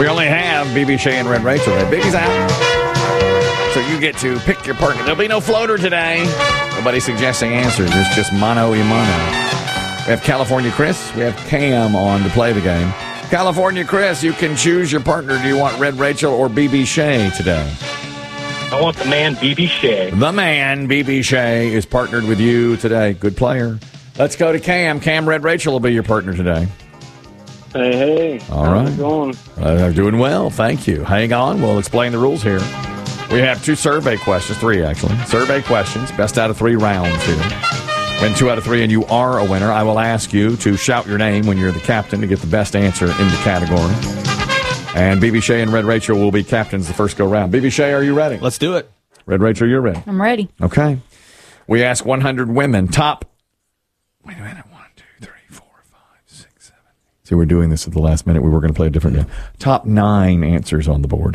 We only have BB Shea and Red Rachel today. Biggie's out. So you get to pick your partner. There'll be no floater today. Nobody suggesting answers. It's just mano y mano. We have California Chris. We have Cam on to play the game. California Chris, you can choose your partner. Do you want Red Rachel or BB Shea today? I want the man, BB Shea. The man, BB Shea, is partnered with you today. Good player. Let's go to Cam. Cam, Red Rachel will be your partner today. Hey. All right. How's it going? They're doing well. Thank you. Hang on. We'll explain the rules here. We have 2 survey questions. 3, actually. Survey questions. Best out of 3 rounds here. Win 2 out of 3, and you are a winner. I will ask you to shout your name when you're the captain to get the best answer in the category. And BB Shea and Red Rachel will be captains the first go-round. BB Shea, are you ready? Let's do it. Red Rachel, you're ready. I'm ready. Okay. We ask 100 women. Wait a minute. 1, 2, 3, 4, 5, 6, 7. See, we're doing this at the last minute. We were going to play a different game. Top 9 answers on the board.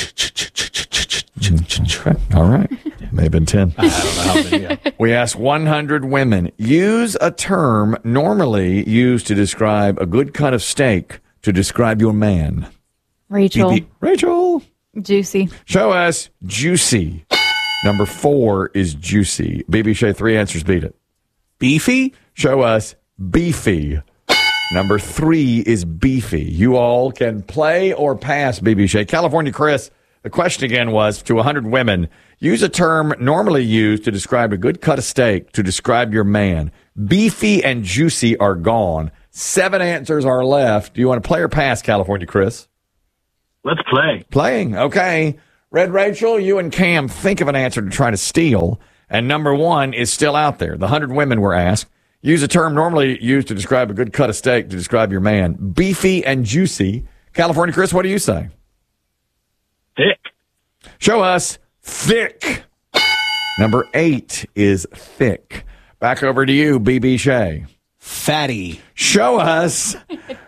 Okay. All right. May have been 10. I don't know how many. Yeah. We ask 100 women. Use a term normally used to describe a good cut of steak to describe your man. Rachel. Rachel. Juicy. Show us juicy. Number 4 is juicy. BB Shea, 3 answers beat it. Beefy? Show us beefy. Number 3 is beefy. You all can play or pass, BB Shea. California Chris, the question again was, to 100 women, use a term normally used to describe a good cut of steak to describe your man. Beefy and juicy are gone. 7 answers are left. Do you want to play or pass, California Chris? Let's play. Playing. Okay. Red Rachel, you and Cam think of an answer to try to steal. And number 1 is still out there. The 100 women were asked. Use a term normally used to describe a good cut of steak to describe your man. Beefy and juicy. California Chris, what do you say? Thick. Show us thick. Number 8 is thick. Back over to you, BB Shea. Fatty. Show us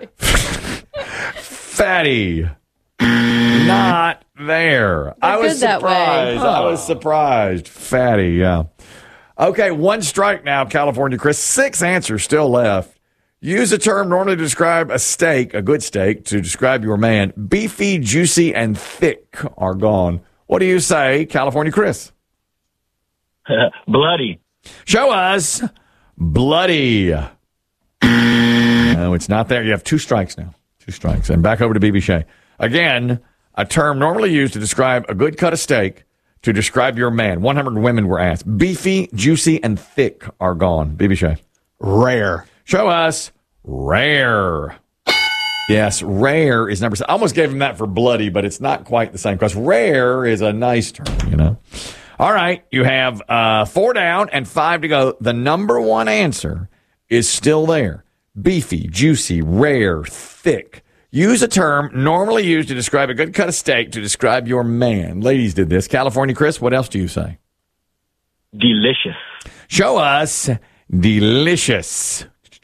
fatty. Not there. I was good that way. surprised. I was surprised. Fatty, yeah. Okay, 1 strike now, California Chris. 6 answers still left. Use a term normally to describe a steak, a good steak, to describe your man. Beefy, juicy, and thick are gone. What do you say, California Chris? Bloody. Show us bloody. No, it's not there. You have 2 strikes now. 2 strikes. And back over to BB Shea. Again, a term normally used to describe a good cut of steak to describe your man. 100 women were asked. Beefy, juicy, and thick are gone. BB Shea. Rare. Show us rare. Yes, rare is number 7. I almost gave him that for bloody, but it's not quite the same because rare is a nice term, you know. All right, you have 4 down and 5 to go. The number 1 answer is still there. Beefy, juicy, rare, thick. Use a term normally used to describe a good cut of steak to describe your man. Ladies did this. California Chris, what else do you say? Delicious. Show us delicious.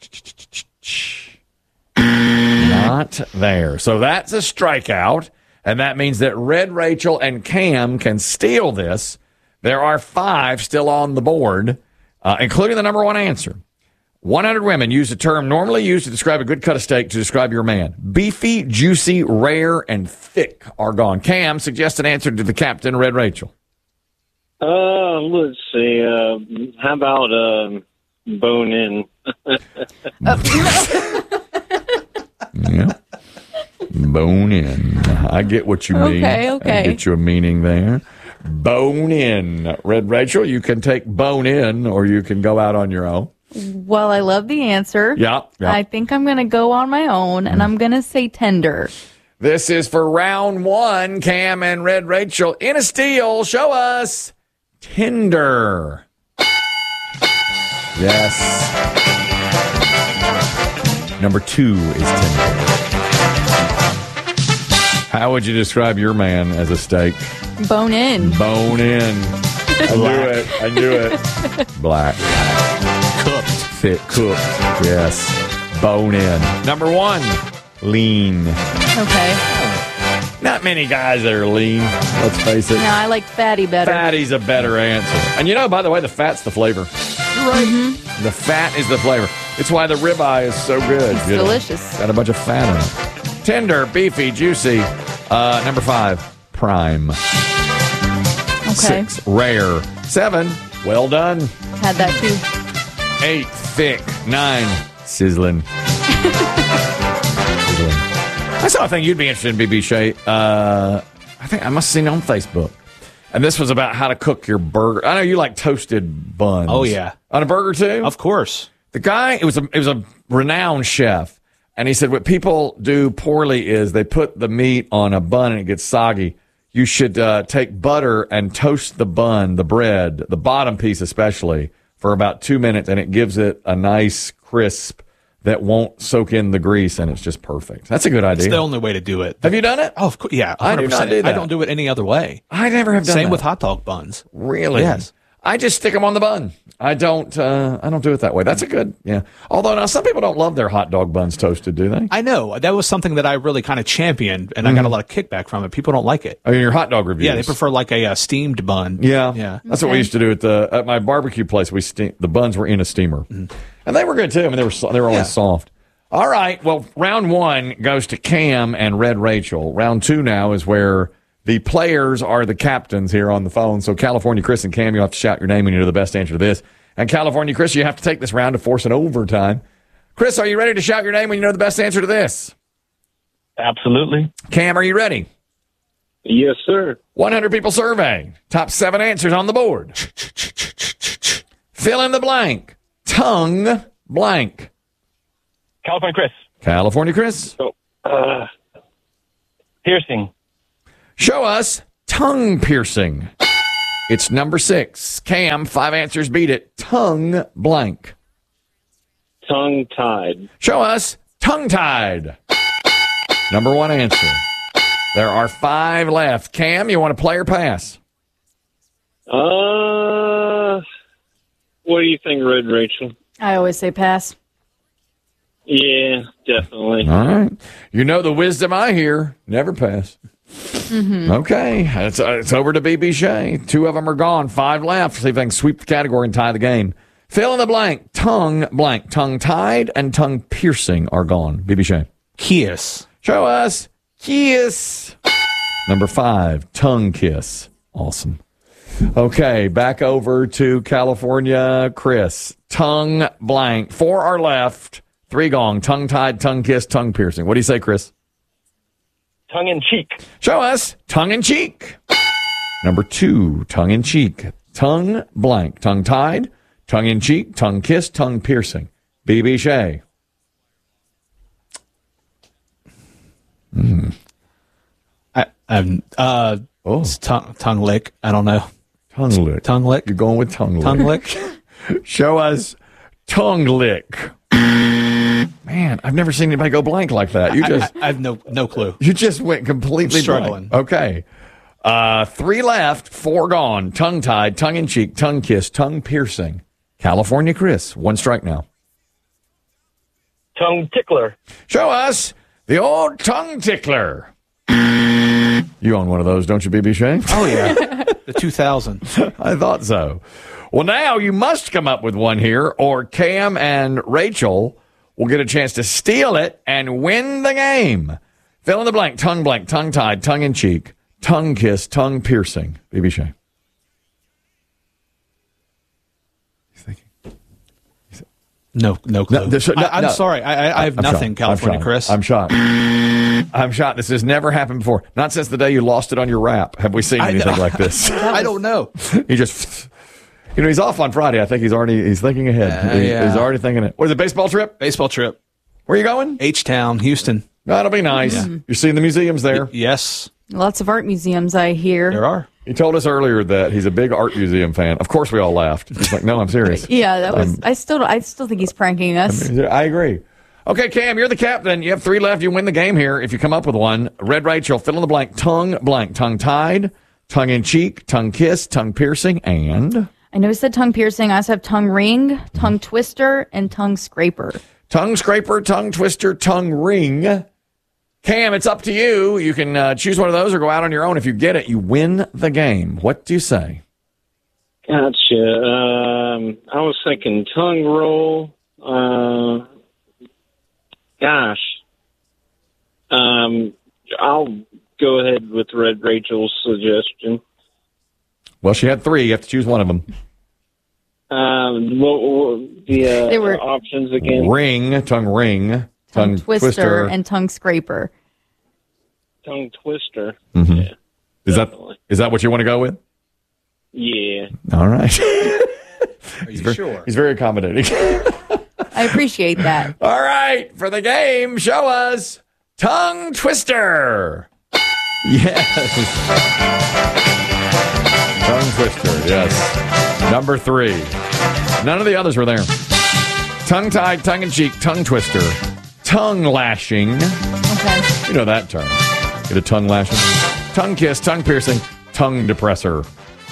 Not there. So that's a strikeout, and that means that Red Rachel and Cam can steal this. There are 5 still on the board, including the number 1 answer. 100 women use a term normally used to describe a good cut of steak to describe your man. Beefy, juicy, rare, and thick are gone. Cam, suggest an answer to the captain, Red Rachel. Let's see. How about bone in? Yeah. Bone in. I get what you mean. Okay. I get your meaning there. Bone in. Red Rachel, you can take bone in or you can go out on your own. Well, I love the answer. Yeah. I think I'm going to go on my own, and I'm going to say tender. This is for round 1. Cam and Red Rachel in a steal. Show us tender. Yes. Number 2 is tender. How would you describe your man as a steak? Bone in. Bone in. I knew it. Black. Cooked. Thick. Cooked. Yes. Bone in. Number 1, lean. Okay. Not many guys that are lean, let's face it. No, I like fatty better. Fatty's a better answer. And you know, by the way, the fat's the flavor. Right. Mm-hmm. The fat is the flavor. It's why the ribeye is so good. It's delicious. Got a bunch of fat in it. Tender, beefy, juicy. Number 5, prime. Okay. 6, rare. 7, well done. Had that too. 8, thick. 9, sizzling. I saw a thing you'd be interested in, BB Shea. I think I must have seen it on Facebook. And this was about how to cook your burger. I know you like toasted buns. Oh, yeah. On a burger, too? Of course. The guy, it was a renowned chef, and he said what people do poorly is they put the meat on a bun and it gets soggy. You should take butter and toast the bun, the bread, the bottom piece especially, for about 2 minutes, and it gives it a nice crisp that won't soak in the grease, and it's just perfect. That's a good idea. It's the only way to do it. Have you done it? Oh, of course. Yeah, 100%. I do not do that. I don't do it any other way. I never have done Same that. with hot dog buns. Really? Yes. I just stick them on the bun. I don't do it that way. That's a good, yeah. Although now some people don't love their hot dog buns toasted, do they? I know. That was something that I really kind of championed, and I got a lot of kickback from it. People don't like it. I mean, your hot dog reviews. Yeah, they prefer like a steamed bun. Yeah, Yeah. That's what we used to do at my barbecue place. The buns were in a steamer, and they were good too. I mean, they were always soft. All right. Well, round 1 goes to Cam and Red Rachel. Round 2 now is where the players are the captains here on the phone. So California Chris and Cam, you have to shout your name when you know the best answer to this. And California Chris, you have to take this round to force an overtime. Chris, are you ready to shout your name when you know the best answer to this? Absolutely. Cam, are you ready? Yes, sir. 100 people survey. Top 7 answers on the board. Fill in the blank. Tongue blank. California Chris. California Chris. Piercing. Show us tongue piercing. It's number 6. Cam, 5 answers beat it. Tongue blank. Tongue tied. Show us tongue tied. Number 1 answer. There are 5 left. Cam, you want to play or pass? What do you think, Red Rachel? I always say pass. Yeah, definitely. All right. You know the wisdom I hear. Never pass. Okay. It's over to BB Shea. 2 of them are gone. 5 left. See if I can sweep the category and tie the game. Fill in the blank. Tongue blank. Tongue tied and tongue piercing are gone. BB Shea. Kiss. Show us kiss. Number 5. Tongue kiss. Awesome. Okay. Back over to California Chris. Tongue blank. 4 are left. 3 gone. Tongue tied, tongue kiss, tongue piercing. What do you say, Chris? Tongue in cheek. Show us tongue in cheek. Number 2, tongue in cheek. Tongue blank. Tongue tied, tongue in cheek, tongue kiss, tongue piercing. BB Shea. It's tongue lick. I don't know. Tongue lick. Tongue lick. You're going with tongue lick. Tongue lick. Show us tongue lick. Man, I've never seen anybody go blank like that. I have no clue. You just went completely Struggling. blank. Okay. 3 left, 4 gone. Tongue tied, tongue in cheek, tongue kiss, tongue piercing. California Chris, 1 strike now. Tongue tickler. Show us the old tongue tickler. You own one of those, don't you, BB Shea? Oh, yeah. The 2000. I thought so. Well, now you must come up with one here, or Cam and Rachel will get a chance to steal it and win the game. Fill in the blank, tongue tied, tongue in cheek, tongue kiss, tongue piercing. BB Shea. He's thinking. No clue. I'm sorry. I have nothing, shocked. California Chris. I'm shocked. I'm shocked. This has never happened before. Not since the day you lost it on your rap. Have we seen anything like this? I don't know. He just, he's off on Friday. I think he's thinking ahead. He's already thinking it. What is it, baseball trip? Baseball trip. Where are you going? H-Town, Houston. That'll be nice. Yeah. You're seeing the museums there? Yes. Lots of art museums, I hear. There are. He told us earlier that he's a big art museum fan. Of course, we all laughed. He's like, no, I'm serious. Yeah, that was. I still think he's pranking us. I agree. Okay, Cam, you're the captain. You have 3 left. You win the game here if you come up with one. Red Rachel, fill in the blank. Tongue tied, tongue in cheek, tongue kiss, tongue piercing, and I know he said tongue piercing. I also have tongue ring, tongue twister, and tongue scraper. Tongue scraper, tongue twister, tongue ring. Cam, it's up to you. You can choose one of those or go out on your own. If you get it, you win the game. What do you say? Gotcha. I was thinking tongue roll. Gosh. I'll go ahead with Red Rachel's suggestion. Well, she had 3. You have to choose one of them. What were the They were- options again? Ring, tongue twister, and tongue scraper. Tongue twister. Mm-hmm. Yeah, definitely. Is that what you want to go with? Yeah. All right. Are you sure? He's very accommodating. I appreciate that. All right, for the game, show us tongue twister. Yes. Tongue twister, yes. Number 3. None of the others were there. Tongue-tied, tongue-in-cheek, tongue twister, tongue lashing. Okay. You know that term. Get a tongue lashing. Tongue kiss, tongue piercing, tongue depressor.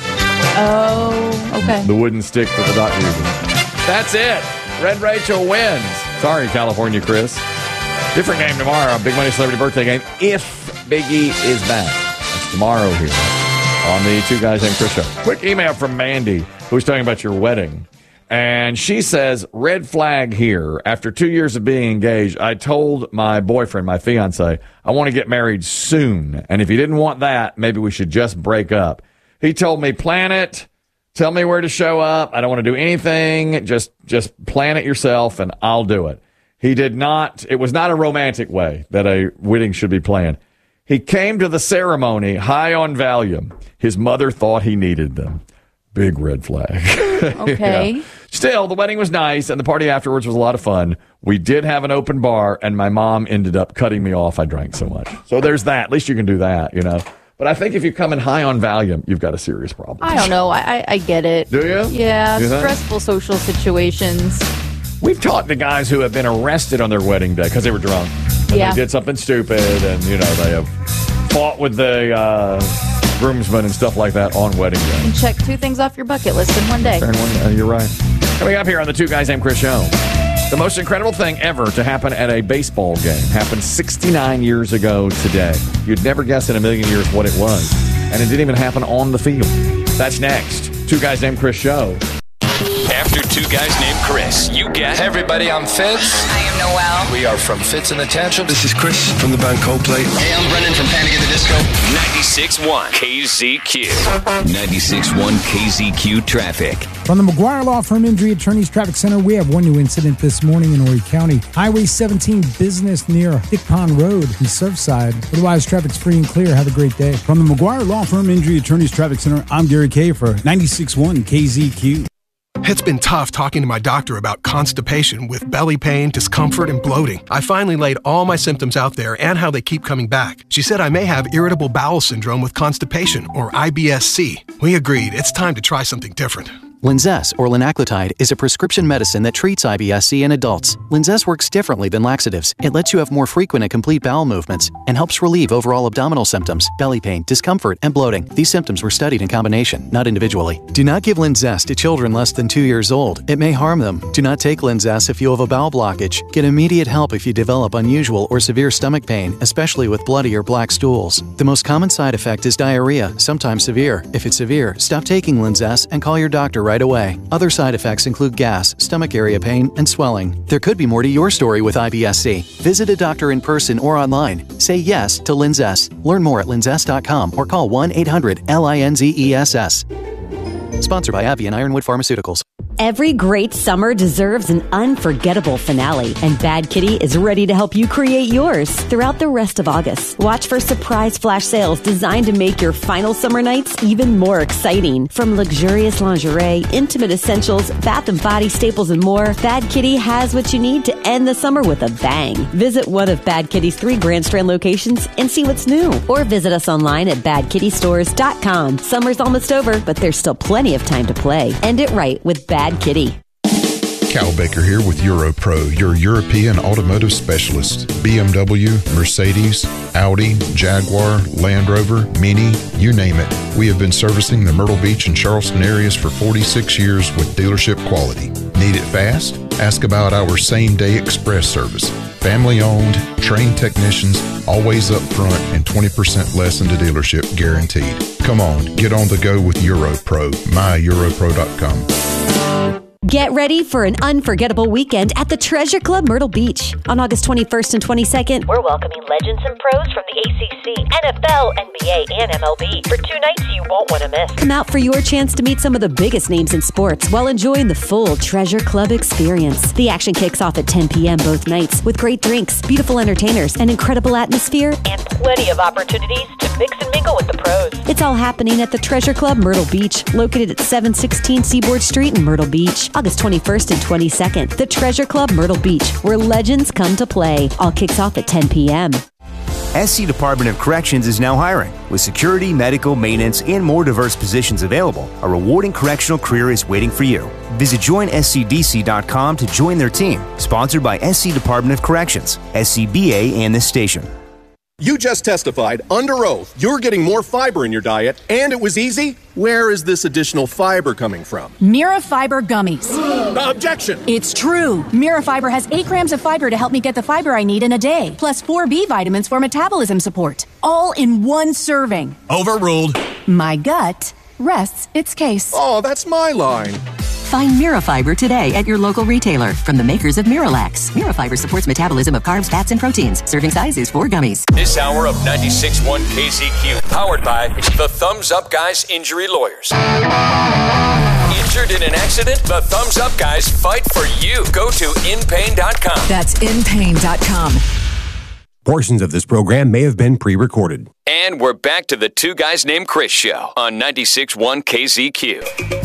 Oh, okay. The wooden stick that the doctor uses. That's it. Red Rachel wins. Sorry, California Chris. Different game tomorrow. Big Money Celebrity Birthday game. If Biggie is back. That's tomorrow here on the Two Guys Named Chris show. Quick email from Mandy, who was talking about your wedding. And she says, red flag here. After 2 years of being engaged, I told my boyfriend, my fiance, I want to get married soon. And if he didn't want that, maybe we should just break up. He told me, plan it. Tell me where to show up. I don't want to do anything. Just plan it yourself and I'll do it. He did not. It was not a romantic way that a wedding should be planned. He came to the ceremony high on Valium. His mother thought he needed them. Big red flag. Okay. Yeah. Still, the wedding was nice and the party afterwards was a lot of fun. We did have an open bar and my mom ended up cutting me off. I drank so much. So there's that. At least you can do that, you know. But I think if you come in high on Valium, you've got a serious problem. I don't know. I get it. Do you? Yeah, You think? stressful social situations. We've talked to guys who have been arrested on their wedding day because they were drunk. And Yeah. They did something stupid and, you know, they have fought with the groomsmen and stuff like that on wedding day. And check 2 things off your bucket list in one day. Fair one, you're right. Coming up here on the Two Guys Named Chris show. The most incredible thing ever to happen at a baseball game happened 69 years ago today. You'd never guess in a million years what it was. And it didn't even happen on the field. That's next. Two Guys Named Chris show. After Two Guys Named Chris, you get... Hey everybody, I'm Fitz. I am Noel. We are from Fitz and the Tantrum. This is Chris from the band Coldplay. Hey, I'm Brendan from Panic at the Disco. 96.1 KZQ. 96.1 KZQ traffic. From the McGuire Law Firm Injury Attorneys Traffic Center, we have one new incident this morning in Horry County. Highway 17 business near Dick Pond Road in Surfside. Otherwise, traffic's free and clear. Have a great day. From the McGuire Law Firm Injury Attorneys Traffic Center, I'm Gary Kay for 96.1 KZQ. It's been tough talking to my doctor about constipation with belly pain, discomfort, and bloating. I finally laid all my symptoms out there and how they keep coming back. She said I may have irritable bowel syndrome with constipation, or IBS-C. We agreed it's time to try something different. Linzess, or linaclotide, is a prescription medicine that treats IBS-C in adults. Linzess works differently than laxatives. It lets you have more frequent and complete bowel movements and helps relieve overall abdominal symptoms, belly pain, discomfort, and bloating. These symptoms were studied in combination, not individually. Do not give Linzess to children less than 2 years old. It may harm them. Do not take Linzess if you have a bowel blockage. Get immediate help if you develop unusual or severe stomach pain, especially with bloody or black stools. The most common side effect is diarrhea, sometimes severe. If it's severe, stop taking Linzess and call your doctor right away. Other side effects include gas, stomach area pain, and swelling. There could be more to your story with IBS-C. Visit a doctor in person or online. Say yes to Linzess. Learn more at linzess.com or call 1-800-LINZESS. Sponsored by Avian Ironwood Pharmaceuticals. Every great summer deserves an unforgettable finale, and Bad Kitty is ready to help you create yours throughout the rest of August. Watch for surprise flash sales designed to make your final summer nights even more exciting. From luxurious lingerie, intimate essentials, bath and body staples, and more, Bad Kitty has what you need to end the summer with a bang. Visit one of Bad Kitty's 3 Grand Strand locations and see what's new. Or visit us online at badkittystores.com. Summer's almost over, but there's still plenty of time to play. End it right with Bad Kitty. Cal Baker here with Europro, your European automotive specialist. BMW, Mercedes, Audi, Jaguar, Land Rover, Mini, you name it. We have been servicing the Myrtle Beach and Charleston areas for 46 years with dealership quality. Need it fast? Ask about our same-day express service. Family-owned, trained technicians, always up front, and 20% less in the dealership guaranteed. Come on, get on the go with Europro, myeuropro.com. Get ready for an unforgettable weekend at the Treasure Club Myrtle Beach. On August 21st and 22nd, we're welcoming legends and pros from the ACC, NFL, NBA, and MLB for 2 nights you won't want to miss. Come out for your chance to meet some of the biggest names in sports while enjoying the full Treasure Club experience. The action kicks off at 10 p.m. both nights with great drinks, beautiful entertainers, an incredible atmosphere, and plenty of opportunities to mix and mingle with the pros. It's all happening at the Treasure Club Myrtle Beach, located at 716 Seaboard Street in Myrtle Beach. August 21st and 22nd, the Treasure Club Myrtle Beach, where legends come to play. All kicks off at 10 p.m. SC Department of Corrections is now hiring. With security, medical, maintenance, and more diverse positions available, a rewarding correctional career is waiting for you. Visit joinscdc.com to join their team. Sponsored by SC Department of Corrections, SCBA, and this station. You just testified under oath you're getting more fiber in your diet, and it was easy? Where is this additional fiber coming from? Mira Fiber Gummies. Objection! It's true. Mira Fiber has 8 grams of fiber to help me get the fiber I need in a day, plus 4 B vitamins for metabolism support. All in one serving. Overruled. My gut rests its case. Oh, that's my line. Find Mirafiber today at your local retailer from the makers of Miralax. Mirafiber supports metabolism of carbs, fats, and proteins. Serving size is 4 gummies. This hour of 96.1 KZQ, powered by the Thumbs Up Guys Injury Lawyers. Injured in an accident? The Thumbs Up Guys fight for you. Go to inpain.com. That's inpain.com. Portions of this program may have been pre-recorded. And we're back to the Two Guys Named Chris show on 96.1 KZQ.